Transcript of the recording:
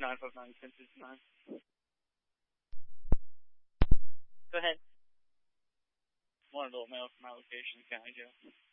959-1059. Go ahead. One adult male from my location, County Jail.